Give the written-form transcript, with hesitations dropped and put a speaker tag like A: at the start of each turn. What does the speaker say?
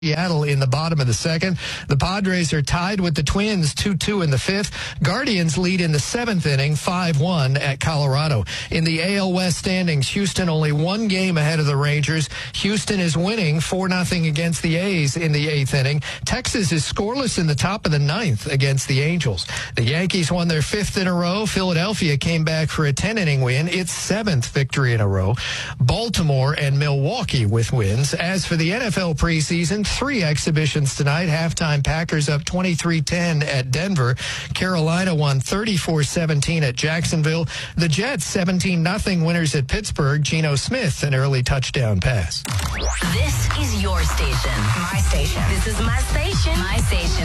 A: Seattle in the bottom of the second. The Padres are tied with the Twins 2-2 in the fifth. Guardians lead in the seventh inning 5-1 at Colorado. In the AL West standings, Houston only one game ahead of the Rangers. Houston is winning 4-0 against the A's in the eighth inning. Texas is scoreless in the top of the ninth against the Angels. The Yankees won their fifth in a row. Philadelphia came back for a 10-inning win, its seventh victory in a row. Baltimore and Milwaukee with wins. As for the NFL preseason, 3 exhibitions tonight. Halftime Packers up 23-10 at Denver. Carolina won 34-17 at Jacksonville. The Jets 17-0 winners at Pittsburgh. Geno Smith an early touchdown pass.
B: This is your station. My station. This is my station. My station.